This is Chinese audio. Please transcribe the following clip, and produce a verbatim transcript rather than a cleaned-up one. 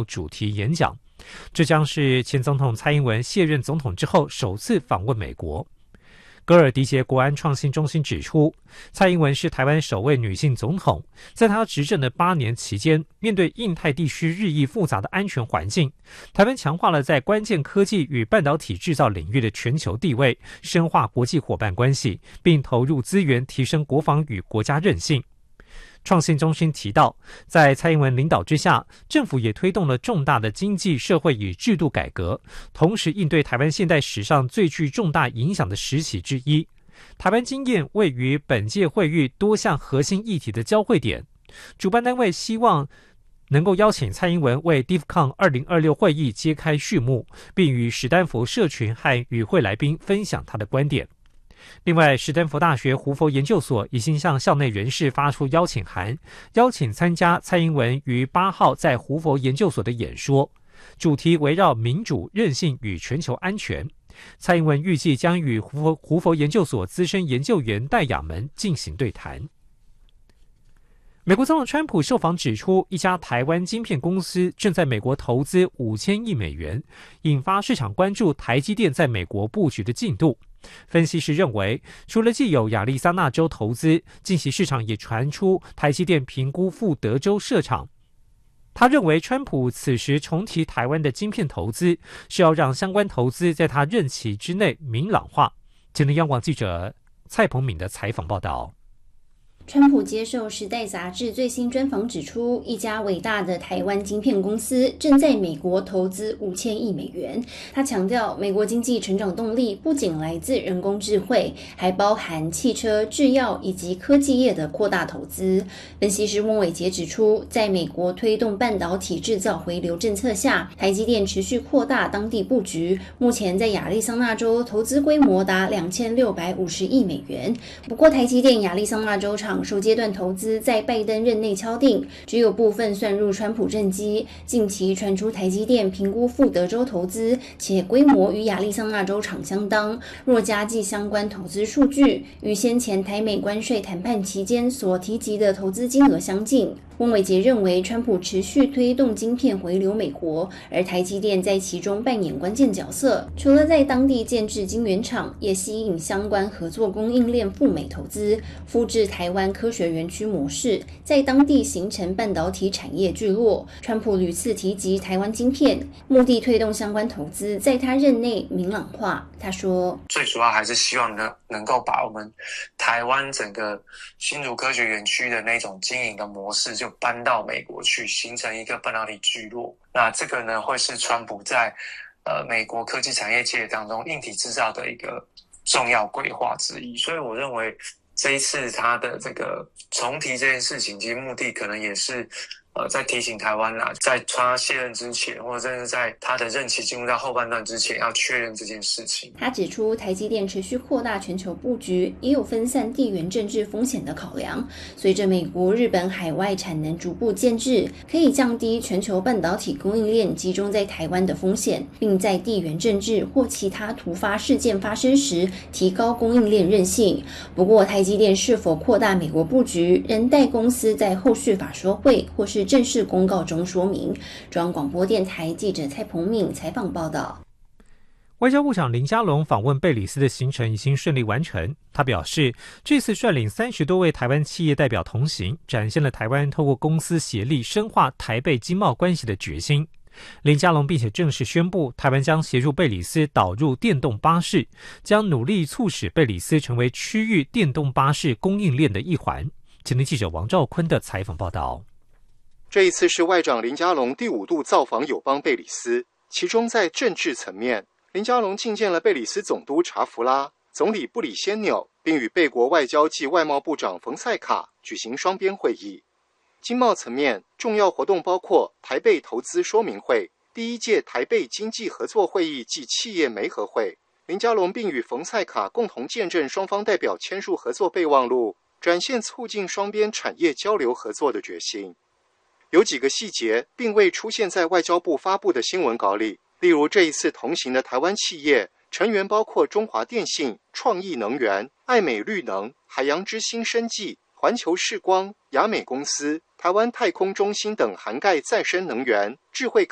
目主题演讲。这将是前总统蔡英文卸任总统之后首次访问美国。戈尔迪杰国安创新中心指出，蔡英文是台湾首位女性总统，在她执政的八年期间，面对印太地区日益复杂的安全环境，台湾强化了在关键科技与半导体制造领域的全球地位，深化国际伙伴关系，并投入资源提升国防与国家韧性。创新中心提到，在蔡英文领导之下，政府也推动了重大的经济社会与制度改革，同时应对台湾现代史上最具重大影响的时期之一。台湾经验位于本届会议多项核心议题的交汇点，主办单位希望能够邀请蔡英文为 D I F C O N 二零二六会议揭开序幕，并与史丹佛社群和与会来宾分享他的观点。另外，史丹佛大学胡佛研究所已经向校内人士发出邀请函，邀请参加蔡英文于八号在胡佛研究所的演说，主题围绕民主、韧性与全球安全。蔡英文预计将与胡佛胡佛研究所资深研究员戴雅门进行对谈。美国总统川普受访指出，一家台湾晶片公司正在美国投资五千亿美元，引发市场关注台积电在美国布局的进度。分析师认为，除了既有亚利桑那州投资，近期市场也传出台积电评估赴德州设厂。他认为，川普此时重提台湾的晶片投资，是要让相关投资在他任期之内明朗化。今天央广记者蔡鹏敏的采访报道。 川普接受《时代》杂志最新专访指出，一家伟大的台湾晶片公司正在美国投资五千亿美元。他强调，美国经济成长动力不仅来自人工智慧，还包含汽车、制药以及科技业的扩大投资。分析师翁伟杰指出，在美国推动半导体制造回流政策下，台积电持续扩大当地布局，目前在亚利桑那州投资规模达两千六百五十亿美元。不过，台积电亚利桑那州厂首阶段投资在拜登任内敲定，只有部分算入川普政绩。近期传出台积电评估赴德州投资，且规模与亚利桑那州厂相当。若加计相关投资数据，与先前台美关税谈判期间所提及的投资金额相近。翁伟杰认为，川普持续推动晶片回流美国，而台积电在其中扮演关键角色。除了在当地建制晶圆厂，也吸引相关合作供应链赴美投资，复制台湾科学园区模式，在当地形成半导体产业聚落。川普屡次提及台湾晶片，目的推动相关投资在他任内明朗化。他说， 最主要还是希望能能够把我们台湾整个新竹科学园区的那种经营的模式就搬到美国去，形成一个半导体聚落。那这个呢，会是川普在呃美国科技产业界当中硬体制造的一个重要规划之一。所以我认为这一次他的这个重提这件事情，其实目的可能也是呃，在提醒台湾啦，在他卸任之前，或者甚至在他的任期进入到后半段之前，要确认这件事情。 他指出，台积电持续扩大全球布局，也有分散地缘政治风险的考量。随着美国、日本海外产能逐步建制，可以降低全球半导体供应链集中在台湾的风险，并在地缘政治或其他突发事件发生时，提高供应链韧性。不过，台积电是否扩大美国布局，仍待公司在后续法说会或是正式公告中说明。中央广播电台记者蔡鹏敏采访报道。 外交部长林佳龙访问贝里斯的行程已经顺利完成。他表示，这次率领三十多位台湾企业代表同行，展现了台湾透过公司协力深化台贝经贸关系的决心。林佳龙并且正式宣布，台湾将协助贝里斯导入电动巴士，将努力促使贝里斯成为区域电动巴士供应链的一环。前天记者王兆坤的采访报道。 这一次是外长林佳龙第五度造访友邦贝里斯，其中在政治层面，林佳龙觐见了贝里斯总督查弗拉、总理布里先纽，并与贝国外交暨外贸部长冯塞卡举行双边会议。经贸层面，重要活动包括台贝投资说明会、第一届台贝经济合作会议暨企业媒合会。林佳龙并与冯塞卡共同见证双方代表签署合作备忘录，展现促进双边产业交流合作的决心。有几个细节并未出现在外交部发布的新闻稿里，例如这一次同行的台湾企业成员包括中华电信、创意能源、爱美绿能、海洋之星生技、环球视光、亚美公司、台湾太空中心等涵盖再生能源、智慧